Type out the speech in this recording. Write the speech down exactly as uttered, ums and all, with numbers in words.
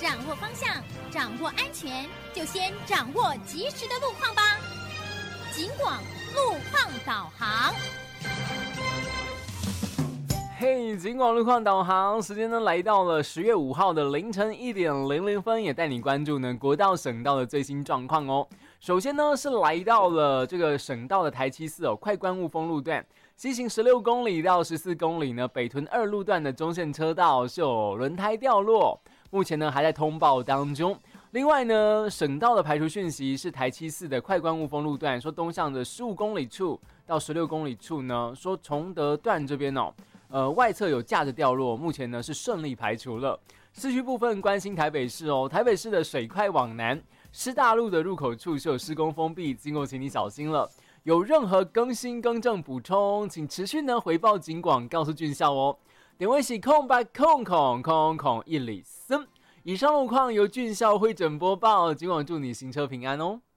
掌握方向，掌握安全，就先掌握及时的路况吧。警广路况导航。 嘿，警广路况导航时间呢来到了十月五号的凌晨一点零零分，也带你关注呢国道省道的最新状况哦。首先呢是来到了这个省道的台七四哦，快关雾峰路段，西行十六公里到十四公里呢，北屯二路段的中线车道是有轮胎掉落，目前呢还在通报当中。另外呢，省道的排除讯息是台七四的快关雾峰路段，说东向的十五公里处到十六公里处呢，说崇德段这边哦，呃外侧有架子掉落，目前呢是顺利排除了。市区部分关心台北市哦，台北市的水快往南，师大路的入口处是有施工封闭，经过请你小心了。有任何更新更正补充，请持续呢回报警广，告诉军校哦。点位是空白空空空空一里森。以上路况由俊校会诊播报，今晚祝你行车平安哦。